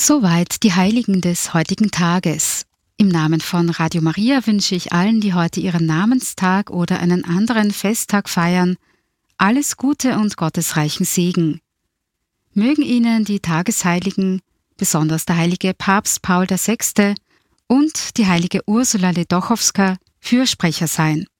Soweit die Heiligen des heutigen Tages. Im Namen von Radio Maria wünsche ich allen, die heute ihren Namenstag oder einen anderen Festtag feiern, alles Gute und gottesreichen Segen. Mögen Ihnen die Tagesheiligen, besonders der heilige Papst Paul VI. Und die heilige Ursula Ledochowska, Fürsprecher sein.